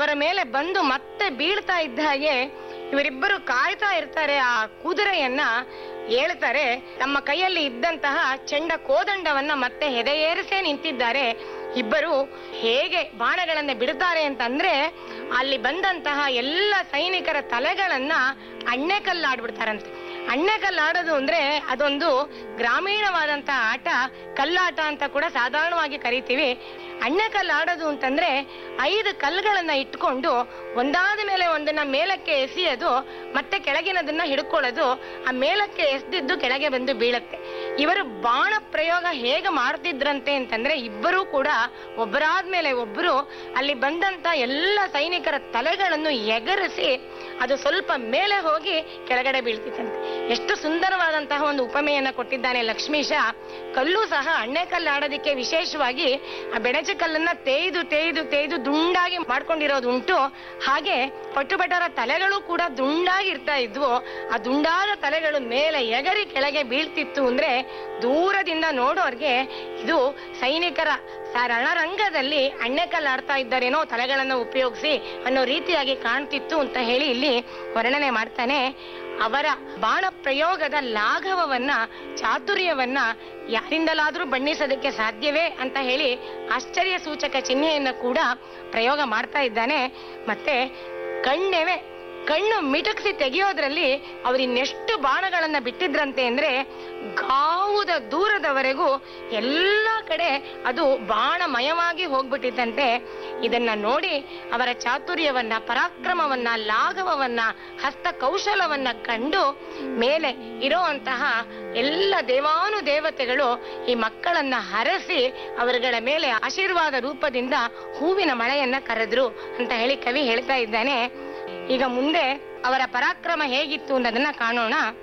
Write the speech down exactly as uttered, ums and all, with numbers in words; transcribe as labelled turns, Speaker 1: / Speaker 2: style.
Speaker 1: ಅವರ ಮೇಲೆ ಬಂದು ಮತ್ತೆ ಬೀಳ್ತಾ ಇದ್ದ ಹಾಗೆ ಇವರಿಬ್ಬರು ಕಾಯ್ತಾ ಇರ್ತಾರೆ. ಆ ಕುದುರೆಯನ್ನ ಹೇಳ್ತಾರೆ. ತಮ್ಮ ಕೈಯಲ್ಲಿ ಇದ್ದಂತಹ ಚೆಂಡ ಕೋದಂಡವನ್ನ ಮತ್ತೆ ಹೆದೆಯೇರಿಸೇ ನಿಂತಿದ್ದಾರೆ. ಇಬ್ಬರು ಹೇಗೆ ಬಾಣಗಳನ್ನ ಬಿಡ್ತಾರೆ ಅಂತಂದ್ರೆ ಅಲ್ಲಿ ಬಂದಂತಹ ಎಲ್ಲ ಸೈನಿಕರ ತಲೆಗಳನ್ನ ಅಣ್ಣೆಕಲ್ಲಾಡ್ಬಿಡ್ತಾರಂತೆ. ಅಣ್ಣೆಕಲ್ಲಾಡೋದು ಅಂದ್ರೆ ಅದೊಂದು ಗ್ರಾಮೀಣವಾದಂತಹ ಆಟ, ಕಲ್ಲಾಟ ಅಂತ ಕೂಡ ಸಾಧಾರಣವಾಗಿ ಕರಿತೀವಿ. ಅಣ್ಣೆಕಲ್ಲಾಡೋದು ಅಂತಂದ್ರೆ ಐದು ಕಲ್ಲುಗಳನ್ನ ಇಟ್ಕೊಂಡು ಒಂದಾದ ಮೇಲೆ ಒಂದನ್ನ ಮೇಲಕ್ಕೆ ಎಸೆಯೋದು, ಮತ್ತೆ ಕೆಳಗಿನದನ್ನ ಹಿಡ್ಕೊಳ್ಳೋದು, ಆ ಮೇಲಕ್ಕೆ ಎಸ್ದಿದ್ದು ಕೆಳಗೆ ಬಂದು ಬೀಳತ್ತೆ. ಇವರು ಬಾಣ ಪ್ರಯೋಗ ಹೇಗೆ ಮಾಡ್ತಿದ್ರಂತೆ ಅಂತಂದ್ರೆ ಇಬ್ಬರೂ ಕೂಡ ಒಬ್ಬರಾದ್ಮೇಲೆ ಒಬ್ರು ಅಲ್ಲಿ ಬಂದಂತ ಎಲ್ಲ ಸೈನಿಕರ ತಲೆಗಳನ್ನು ಎಗರಿಸಿ ಅದು ಸ್ವಲ್ಪ ಮೇಲೆ ಹೋಗಿ ಕೆಳಗಡೆ ಬೀಳ್ತಿತ್ತಂತೆ. ಎಷ್ಟು ಸುಂದರವಾದಂತಹ ಒಂದು ಉಪಮೆಯನ್ನ ಕೊಟ್ಟಿದ್ದಾನೆ ಲಕ್ಷ್ಮೀಶ. ಕಲ್ಲು ಸಹ ಅಣ್ಣೆಕಲ್ಲು ಆಡೋದಿಕ್ಕೆ ವಿಶೇಷವಾಗಿ ಆ ಬೆಣಚು ಕಲ್ಲನ್ನ ತೇಯ್ದು ತೇಯ್ದು ತೇಯ್ದು ದುಂಡಾಗಿ ಮಾಡ್ಕೊಂಡಿರೋದು ಉಂಟು. ಹಾಗೆ ಪಟ್ಟುಬಟರ ತಲೆಗಳು ಕೂಡ ದುಂಡಾಗಿ ಇರ್ತಾ ಇದ್ವು. ಆ ದುಂಡಾದ ತಲೆಗಳು ಮೇಲೆ ಎಗರಿ ಕೆಳಗೆ ಬೀಳ್ತಿತ್ತು ಅಂದ್ರೆ ದೂರದಿಂದ ನೋಡೋರ್ಗೆ ಇದು ಸೈನಿಕರ ರಣರಂಗದಲ್ಲಿ ಅಣ್ಣೆಕಲ್ಲು ಆಡ್ತಾ ಇದ್ದಾರೇನೋ ತಲೆಗಳನ್ನ ಉಪಯೋಗಿಸಿ ಅನ್ನೋ ರೀತಿಯಾಗಿ ಕಾಣ್ತಿತ್ತು ಅಂತ ಹೇಳಿ ಇಲ್ಲಿ ವರ್ಣನೆ ಮಾಡ್ತಾನೆ. ಅವರ ಬಾಣ ಪ್ರಯೋಗದ ಲಾಘವವನ್ನ, ಚಾತುರ್ಯವನ್ನ ಯಾರಿಂದಲಾದ್ರೂ ಬಣ್ಣಿಸೋದಕ್ಕೆ ಸಾಧ್ಯವೇ ಅಂತ ಹೇಳಿ ಆಶ್ಚರ್ಯ ಸೂಚಕ ಚಿಹ್ನೆಯನ್ನ ಕೂಡ ಪ್ರಯೋಗ ಮಾಡ್ತಾ ಇದ್ದಾನೆ. ಮತ್ತೆ ಕಣ್ಣೆವೆ ಕಣ್ಣು ಮಿಟುಕಿಸಿ ತೆಗೆಯೋದ್ರಲ್ಲಿ ಅವ್ರು ಇನ್ನೆಷ್ಟು ಬಾಣಗಳನ್ನ ಬಿಟ್ಟಿದ್ರಂತೆ ಅಂದ್ರೆ ಗಾವುದ ದೂರದವರೆಗೂ ಎಲ್ಲ ಕಡೆ ಅದು ಬಾಣಮಯವಾಗಿ ಹೋಗ್ಬಿಟ್ಟಿದ್ದಂತೆ. ಇದನ್ನ ನೋಡಿ ಅವರ ಚಾತುರ್ಯವನ್ನ, ಪರಾಕ್ರಮವನ್ನ, ಲಾಘವವನ್ನ, ಹಸ್ತ ಕೌಶಲವನ್ನ ಕಂಡು ಮೇಲೆ ಇರೋಂತಹ ಎಲ್ಲ ದೇವಾನು ದೇವತೆಗಳು ಈ ಮಕ್ಕಳನ್ನ ಹರಸಿ ಅವರುಗಳ ಮೇಲೆ ಆಶೀರ್ವಾದ ರೂಪದಿಂದ ಹೂವಿನ ಮಳೆಯನ್ನ ಕರೆದ್ರು ಅಂತ ಹೇಳಿ ಕವಿ ಹೇಳ್ತಾ ಇದ್ದಾನೆ. ಈಗ ಮುಂದೆ ಅವರ ಪರಾಕ್ರಮ ಹೇಗಿತ್ತು ಅನ್ನೋದನ್ನ ಕಾಣೋಣ.